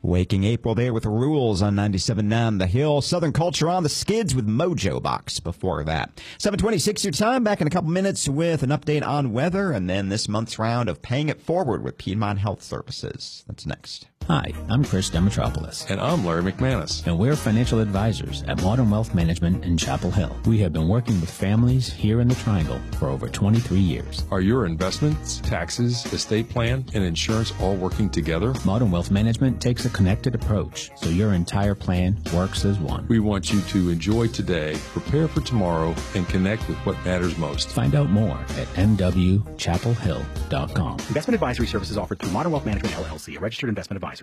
Waking April there with Rules on 97.9 The Hill. Southern Culture on the skids with Mojo Box before that. 7:26 your time. Back in a couple minutes with an update on weather and then this month's round of Paying It Forward with Piedmont Health Services. That's next. Hi, I'm Chris Demetropoulos. And I'm Larry McManus. And we're financial advisors at Modern Wealth Management in Chapel Hill. We have been working with families here in the Triangle for over 23 years. Are your investments, taxes, estate plan, and insurance all working together? Modern Wealth Management takes a connected approach, so your entire plan works as one. We want you to enjoy today, prepare for tomorrow, and connect with what matters most. Find out more at mwchapelhill.com. Investment advisory services offered through Modern Wealth Management, LLC, a registered investment advisor.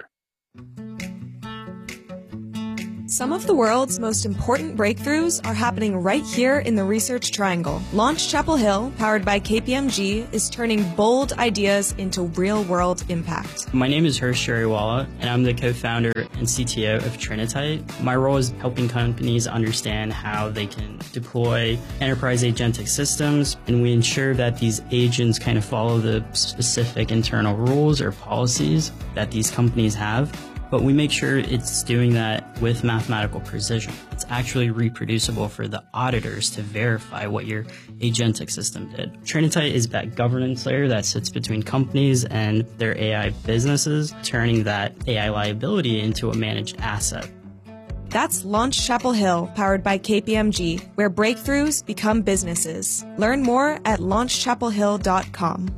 Some of the world's most important breakthroughs are happening right here in the Research Triangle. Launch Chapel Hill, powered by KPMG, is turning bold ideas into real-world impact. My name is Harsh Jariwala, and I'm the co-founder and CTO of Trinitite. My role is helping companies understand how they can deploy enterprise agentic systems, and we ensure that these agents kind of follow the specific internal rules or policies that these companies have. But we make sure it's doing that with mathematical precision. It's actually reproducible for the auditors to verify what your agentic system did. Trinitite is that governance layer that sits between companies and their AI businesses, turning that AI liability into a managed asset. That's Launch Chapel Hill, powered by KPMG, where breakthroughs become businesses. Learn more at launchchapelhill.com.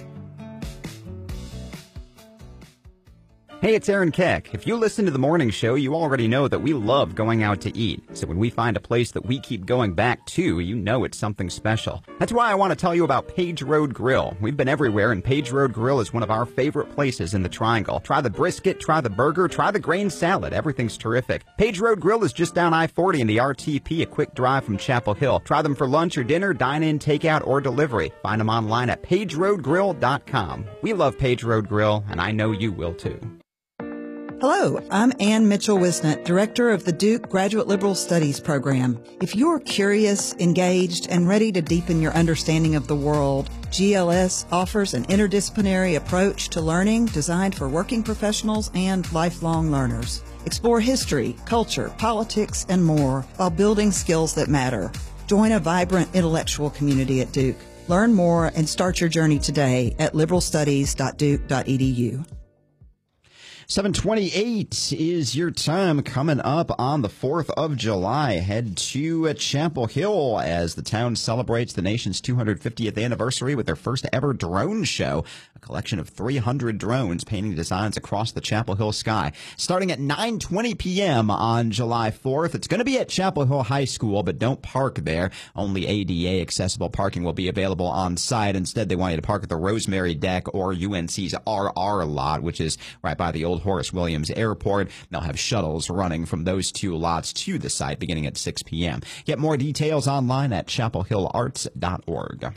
Hey, it's Aaron Keck. If you listen to the morning show, you already know that we love going out to eat. So when we find a place that we keep going back to, you know it's something special. That's why I want to tell you about Page Road Grill. We've been everywhere, and Page Road Grill is one of our favorite places in the Triangle. Try the brisket, try the burger, try the grain salad. Everything's terrific. Page Road Grill is just down I-40 in the RTP, a quick drive from Chapel Hill. Try them for lunch or dinner, dine-in, takeout, or delivery. Find them online at pageroadgrill.com. We love Page Road Grill, and I know you will too. Hello, I'm Ann Mitchell-Wisnett, Director of the Duke Graduate Liberal Studies Program. If you're curious, engaged, and ready to deepen your understanding of the world, GLS offers an interdisciplinary approach to learning designed for working professionals and lifelong learners. Explore history, culture, politics, and more while building skills that matter. Join a vibrant intellectual community at Duke. Learn more and start your journey today at liberalstudies.duke.edu. 7:28 is your time. Coming up on the 4th of July. Head to Chapel Hill as the town celebrates the nation's 250th anniversary with their first ever drone show. A collection of 300 drones painting designs across the Chapel Hill sky. Starting at 9:20 p.m. on July 4th. It's going to be at Chapel Hill High School, but don't park there. Only ADA accessible parking will be available on site. Instead, they want you to park at the Rosemary Deck or UNC's RR lot, which is right by the old Horace Williams Airport. They'll have shuttles running from those two lots to the site beginning at 6 p.m. Get more details online at chapelhillarts.org.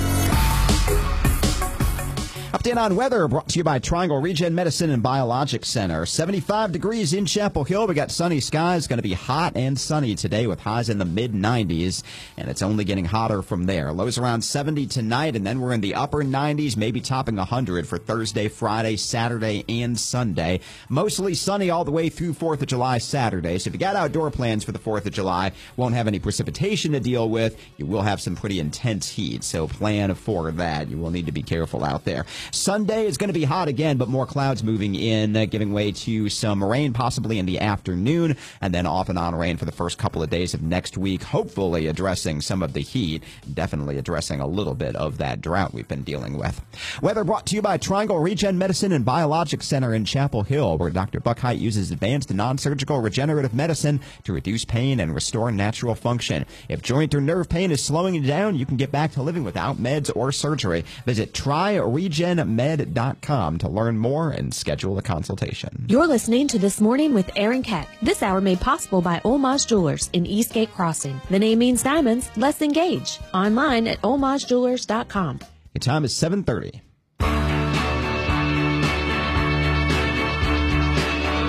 Update on weather brought to you by Triangle Regen Medicine and Biologic Center. 75 degrees in Chapel Hill. We got sunny skies. Going to be hot and sunny today with highs in the mid-90s. And it's only getting hotter from there. Lows around 70 tonight, and then we're in the upper 90s, maybe topping 100 for Thursday, Friday, Saturday, and Sunday. Mostly sunny all the way through 4th of July Saturday. So if you got outdoor plans for the 4th of July, won't have any precipitation to deal with. You will have some pretty intense heat. So plan for that. You will need to be careful out there. Sunday is going to be hot again, but more clouds moving in, giving way to some rain possibly in the afternoon, and then off and on rain for the first couple of days of next week, hopefully addressing some of the heat, definitely addressing a little bit of that drought we've been dealing with. Weather brought to you by Triangle Regen Medicine and Biologic Center in Chapel Hill, where Dr. Buckheit uses advanced non-surgical regenerative medicine to reduce pain and restore natural function. If joint or nerve pain is slowing you down, you can get back to living without meds or surgery. Visit TryRegenMed.com to learn more and schedule a consultation. You're listening to This Morning with Aaron Keck. This hour made possible by Olmaz Jewelers in Eastgate Crossing. The name means diamonds. Let's engage. Online at olmazjewelers.com. Your time is 7:30.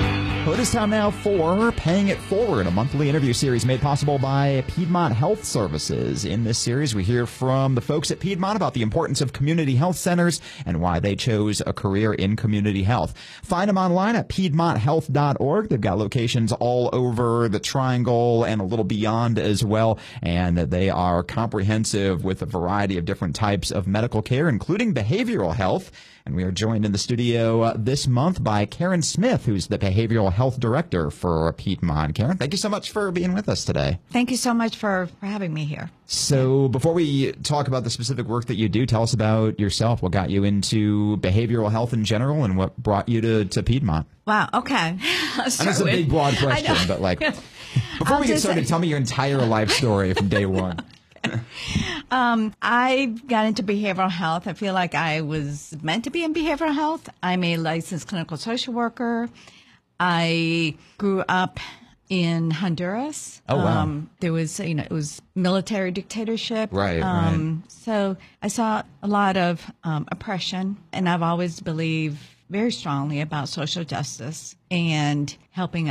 Well, it is time now for Paying It Forward, a monthly interview series made possible by Piedmont Health Services. In this series, we hear from the folks at Piedmont about the importance of community health centers and why they chose a career in community health. Find them online at piedmonthealth.org. They've got locations all over the Triangle and a little beyond as well, and they are comprehensive with a variety of different types of medical care, including behavioral health. And we are joined in the studio this month by Karen Smith, who's the Behavioral Health Director for Piedmont. Karen, thank you so much for being with us today. Thank you so much for having me here. So before we talk about the specific work that you do, tell us about yourself. What got you into behavioral health in general and what brought you to Piedmont? Wow, okay. I know it's a big, broad question, but before we get started, tell me your entire life story from day one. I got into behavioral health. I feel like I was meant to be in behavioral health. I'm a licensed clinical social worker. I grew up in Honduras. Oh, wow. There was, it was military dictatorship. Right. So I saw a lot of oppression, and I've always believed very strongly about social justice and helping